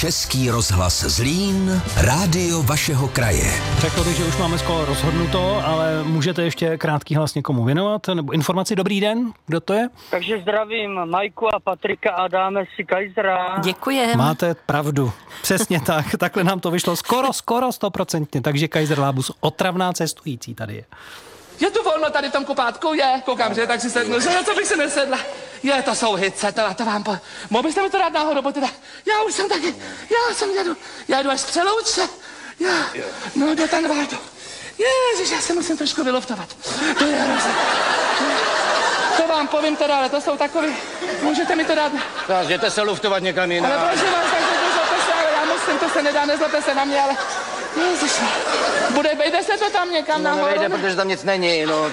Český rozhlas Zlín, rádio vašeho kraje. Řekl bych, že už máme skoro rozhodnuto, ale můžete ještě krátký hlas někomu věnovat? Nebo informaci? Dobrý den, kdo to je? Takže zdravím Majku a Patrika a dáme si Kaisera. Děkujem. Máte pravdu. Přesně tak. Takhle nám to vyšlo skoro 100%. Takže Kaiser Lábus, otravná cestující tady je. Je tu volno tady v tom kupátku? Je, koukám, že tak si sednu, že co bych si nesedla. Je, to jsou hice, to vám mohl byste mi to dát náhodou, bo teda, já už jsem taky, já jdu až z Přelouče, no do Tanvaldu. Ježiš, já se musím trošku vyluftovat, to je hrozné. To vám povím teda, ale to jsou takový, můžete mi to dát? Jděte se luftovat někam jinam. Ale prosím vás, takže nezlobte se, ale já musím, to se nedá, nezlobte se na mě, ale ježiš, vejde se to tam někam nahoru? Nevejde, protože tam nic není, no.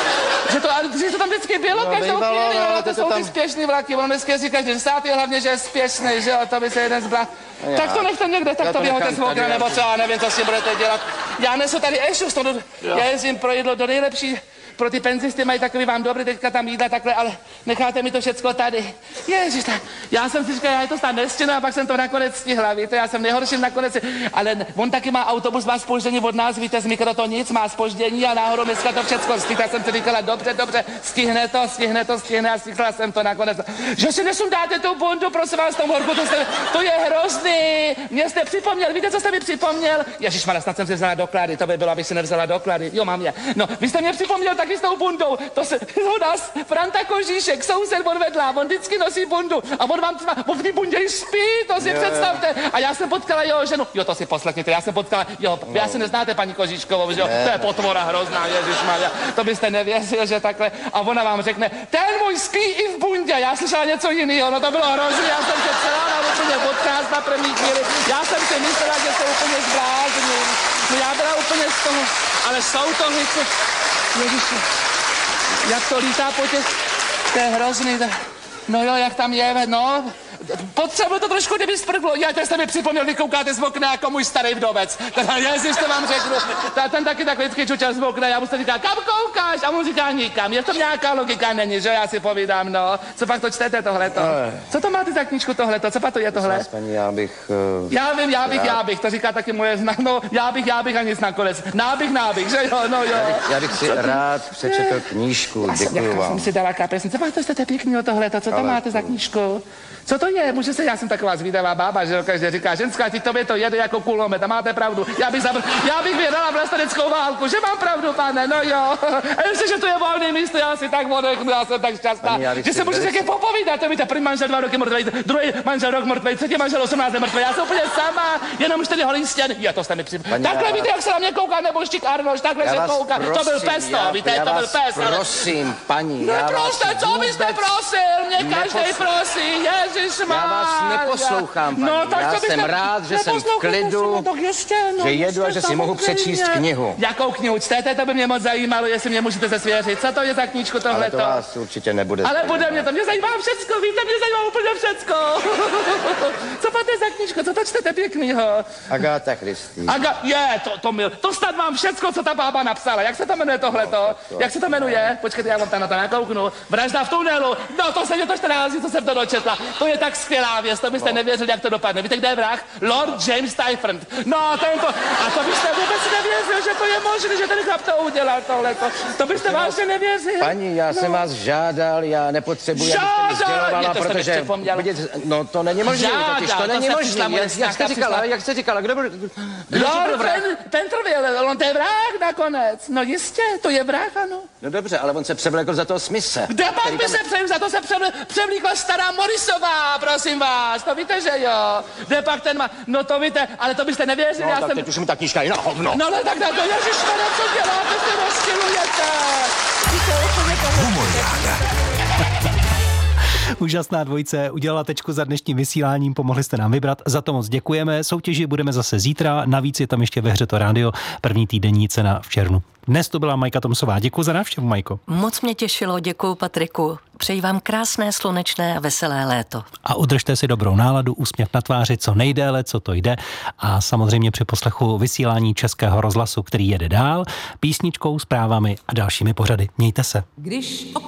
Že to tam vždycky bylo každou chvíli, ale to jsou ty spěšný vlaky, on dneska jezdí každý 10. hlavně, že je spěšný, že jo, to by se jeden zbral. Tak to nechte někde, tak to běhote z okna, nebo co, já nevím, co s tím budete dělat. Já nesu tady ešus, já jezdím pro jídlo do nejlepší, pro ty penzisty mají takový vám dobrý, teďka tam jídla takhle, ale necháte mi to všecko tady. Ježiš, já jsem si říkal, já to snad nestihnu a pak jsem to nakonec stihla, víte, já jsem nejhorší nakonec, ale on taky má autobus, má zpoždění od nás, víte, z mikro to nic, má zpoždění a náhodou dneska to všecko stihla, jsem si říkala, dobře, stihne a stihla jsem to nakonec. Že si nesundáte tu bundu, prosím vás, tom horku, to je hrozný, mě jste připomněl, víte, co jste mi připomněl? Ježišmarja, snad jsem si vzala doklady, to by bylo, abych si nevzala doklady, jo, mám je. No, vy jste mě připomněl taky s tou bundou, to se u nás Franta Kožíšek, soused odvedla, on vždycky nosí bundu a on v té bundě spí, to si představte. A já jsem potkala jeho ženu, jo, to si poslechněte, já jsem potkala, vy asi neznáte paní Kožíškovou, že jo, to je potvora hrozná, ježišmarja, to byste nevěřil, že takhle, a ona vám řekne, ten můj spí i v bundě, já slyšela něco jiného, no to bylo hrozné, já jsem se celá na úplně podcast na první chvíli, já jsem si myslela, že se úplně zblázním, no já byla úplně z toho, ale jsou to hice, ježiši, jak to lítá po těch, to je hrozný, no jo, jak tam je, no, potřebuji to trošku, kdyby sprchlo. Já teď jste mi připomněl, vy koukáte z okna jako můj starý vdovec. Ježiš, to vám řeknu. Ten taky tak vždycky čučel z okna, já mu se říká, kam koukáš? A on říká, nikam. Je to nějaká logika, není, že? Já si povídám, no. Co pak to čtete tohleto? Co to máte za knížku tohleto? Co pak to je tohle? Paní, já bych, to říká taky moje znak, no, já bych a nic nakonec. Nábych, že jo, no jo. Já bych si rád přečetl knížku, děkuju vám. Jsem si dala kapesnici. Co máte, jste pěkný o tohleto? Co tam máte za knížku? Co to je? Může se, já jsem taková zvídavá bába, že každý říká, ženská, ti tobě to jede jako kulomet a máte pravdu. Já bych vědala vlasteneckou válku, že mám pravdu, pane, no jo. A ještě, že tu je volné místo, já si tak odechnu, já jsem tak šťastná, že se můžete taky popovídat, to víte, první manžel 2 roky mrtvej, druhý manžel rok mrtvej, třetí manžel 18 mrtvej, já jsem úplně sama, jenom 4 holý stěn. Jo, to jste mi připomněl. Takhle víte, jak se na mě kouká nebožtík Arnoš, takhle se kouká. To byl pes, to, víte, to byl pes. Prosím, paní, neproste, co byste prosil? Mě každý prosí, Ježišmarja. Já vás neposlouchám, paní. No, tak já jsem rád, že jsem v klidu, že jedu a že si mohu přečíst knihu. Jakou knihu čtete? To by mě moc zajímalo, jestli mě můžete zasvěřit. Co to je za knížku tohleto? Ale to vás určitě nebude. Ale bude mě zajímá všecko, víte, mě zajímá úplně všecko. Co máte za knížku? Co to čtete pěknýho? Agáta Christie. To snad mám všecko, co ta bába napsala. Jak se to jmenuje tohleto? Jak se to jmenuje? Počkejte, já vám tam na to nakouknu. Vražda v tunelu. No, to se mě to 14, co jsem to dočetla. To je tak skvělá věc, to byste nevěřili, jak to dopadne. Víte, kde je vrah? Lord James Typhant. No, tento. A to byste vůbec nevěřili, že to je možné, že ten chlap to udělal tohleto. To byste vážně nevěřili. Paní, já jsem vás žádal, já nepotřebuji, abyste mi sdělovala, protože no to není možné, totiž to není možné. Jak jste říkala, kdo byl? Ten trvěl, on to je vrah nakonec. No jistě, to je vrah, ano. No dobře, ale on se převlékl za toho Smise. Kde pak by se za to se převlíkla stará Morrisová, prosím vás, to víte, že jo. Kde pak ten má, no to víte, ale to byste nevěřili, no, já tak jsem... teď už mi ta knížka je na hovno. No ale tak to ježišmarja, co děláte, se rozčilujete. Úžasná dvojice udělala tečku za dnešním vysíláním, pomohli jste nám vybrat, za to moc děkujeme. Soutěži budeme zase zítra, navíc je tam ještě ve hře to rádio, první týdenní cena v červnu. Dnes to byla Majka Tomsová, děkuji za návštěvu, Majko. Moc mě těšilo, děkuji Patriku. Přeji vám krásné, slunečné a veselé léto. A udržte si dobrou náladu, úsměv na tváři co nejdéle, co to jde. A samozřejmě při poslechu vysílání Českého rozhlasu, který jede dál, písničkou, zprávami a dalšími pořady. Mějte se.